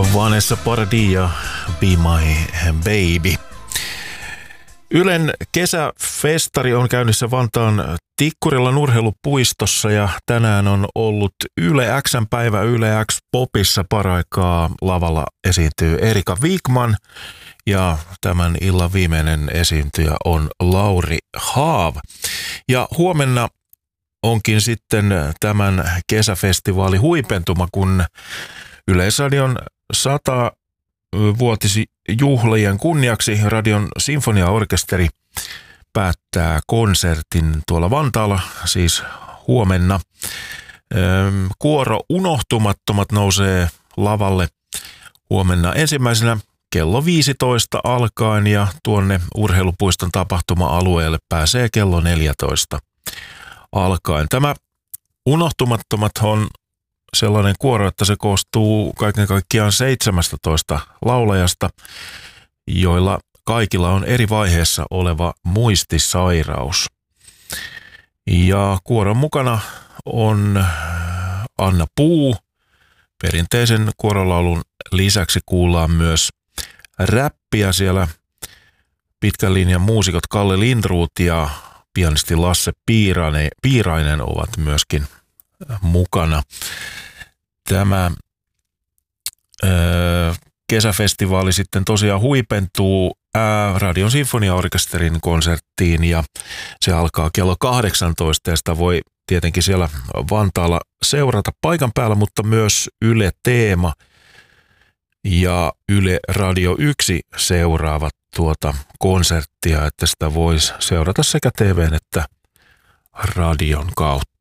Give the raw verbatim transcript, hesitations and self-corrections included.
Vanessa Paradis ja Be My Baby. Ylen kesäfestari on käynnissä Vantaan Tikkurilan urheilupuistossa ja tänään on ollut Yle X:n päivä. Yle X Popissa paraikaa lavalla esiintyy Erika Wigman ja tämän illan viimeinen esiintyjä on Lauri Haav. Ja huomenna onkin sitten tämän kesäfestivaali huipentuma, kun Yleisradion satavuotisjuhlien kunniaksi Radion sinfoniaorkesteri päättää konsertin tuolla Vantaalla, siis huomenna. Kuoro Unohtumattomat nousee lavalle huomenna ensimmäisenä kello viisitoista alkaen ja tuonne urheilupuiston tapahtuma-alueelle pääsee kello neljätoista alkaen. Tämä Unohtumattomat on sellainen kuoro, että se koostuu kaiken kaikkiaan seitsemästätoista laulajasta, joilla kaikilla on eri vaiheessa oleva muistisairaus. Ja kuoron mukana on Anna Puu. Perinteisen kuorolaulun lisäksi kuullaan myös räppiä. Siellä pitkän linjan muusikot Kalle Lindroth ja pianisti Lasse Piirainen ovat myöskin mukana. Tämä ö, kesäfestivaali sitten tosiaan huipentuu ää, Radion sinfoniaorkesterin konserttiin ja se alkaa kello kahdeksantoista ja sitä voi tietenkin siellä Vantaalla seurata paikan päällä, mutta myös Yle Teema ja Yle Radio yksi seuraavat tuota konserttia, että sitä voisi seurata sekä T V:n että radion kautta.